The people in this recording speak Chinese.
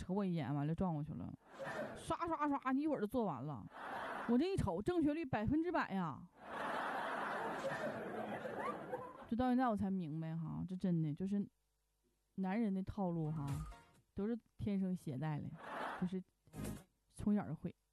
瞅我一眼，完了撞过去了，刷刷刷，一会儿就做完了。我这一瞅，正确率100%呀！就到现在我才明白哈，这真的就是男人的套路哈，都是天生携带的，就是从小就会。